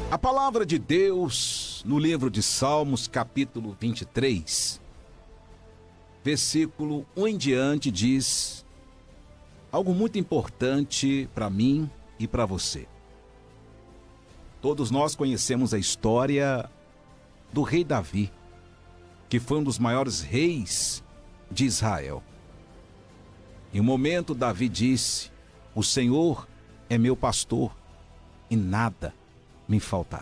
A palavra de Deus no livro de Salmos, capítulo 23, versículo 1 em diante, diz algo muito importante para mim e para você. Todos nós conhecemos a história do rei Davi, que foi um dos maiores reis de Israel. Em um momento, Davi disse: "O Senhor é meu pastor e nada me faltará."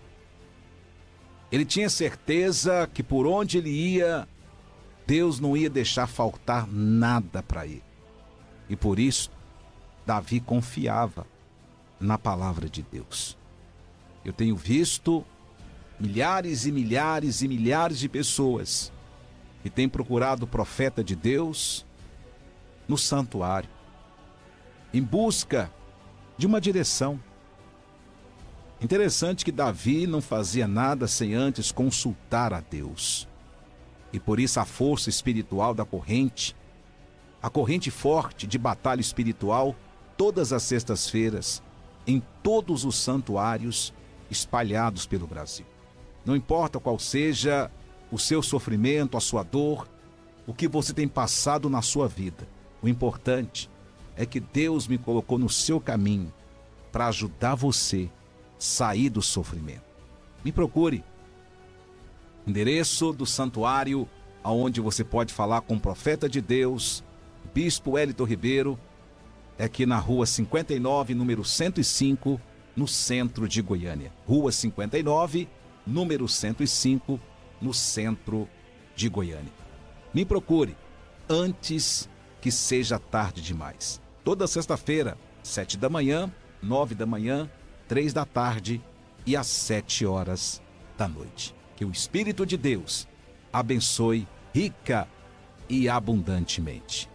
Ele tinha certeza que por onde ele ia, Deus não ia deixar faltar nada para ele. E por isso, Davi confiava na palavra de Deus. Eu tenho visto milhares e milhares e milhares de pessoas que têm procurado o profeta de Deus no santuário, em busca de uma direção. Interessante que Davi não fazia nada sem antes consultar a Deus. E por isso a força espiritual da corrente, a corrente forte de batalha espiritual, todas as sextas-feiras, em todos os santuários espalhados pelo Brasil. Não importa qual seja o seu sofrimento, a sua dor, o que você tem passado na sua vida, o importante é que Deus me colocou no seu caminho para ajudar você sair do sofrimento. Me procure. Endereço do santuário aonde você pode falar com o profeta de Deus, Bispo Wellington Ribeiro, é aqui na Rua 59, número 105, no centro de Goiânia. Rua 59, número 105, no centro de Goiânia. Me procure antes que seja tarde demais. Toda sexta-feira, 7 da manhã, 9 da manhã, 3 da tarde e às 7 horas da noite. Que o Espírito de Deus abençoe rica e abundantemente.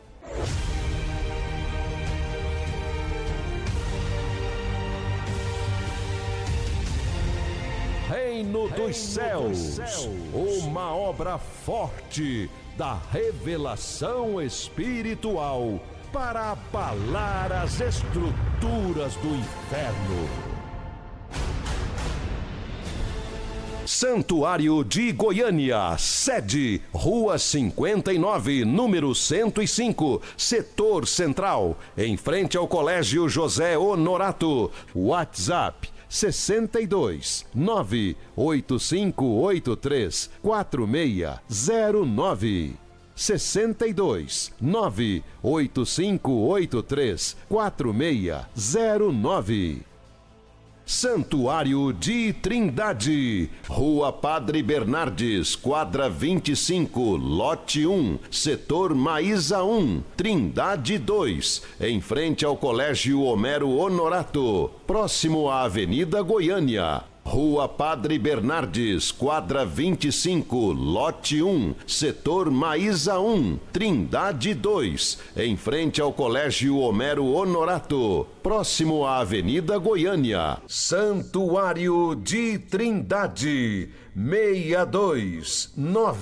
Reino dos Céus, uma obra forte da revelação espiritual para abalar as estruturas do inferno. Santuário de Goiânia, sede, Rua 59, número 105, Setor Central, em frente ao Colégio José Honorato. WhatsApp 62 98583 4609. 62 98583 4609. Santuário de Trindade, Rua Padre Bernardes, quadra 25, lote 1, setor Maísa 1, Trindade 2, em frente ao Colégio Homero Honorato, próximo à Avenida Goiânia. Rua Padre Bernardes, quadra 25, lote 1, setor Maísa 1, Trindade 2, em frente ao Colégio Homero Honorato, próximo à Avenida Goiânia. Santuário de Trindade, 62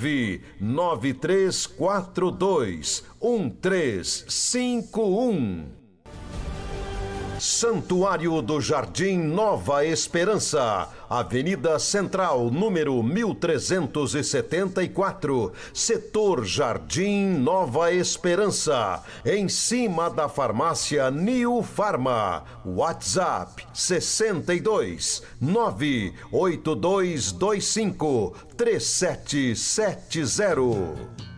99342 1351. Santuário do Jardim Nova Esperança, Avenida Central, número 1374, setor Jardim Nova Esperança, em cima da farmácia New Farma. WhatsApp 62 98225 3770.